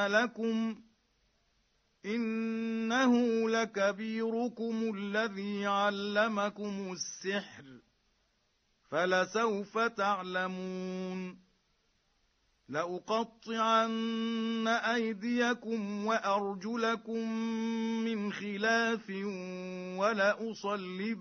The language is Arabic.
لكم إنه لكبيركم الذي علمكم السحر فلسوف تعلمون لأقطعن أيديكم وأرجلكم من خلاف ولأصلبنكم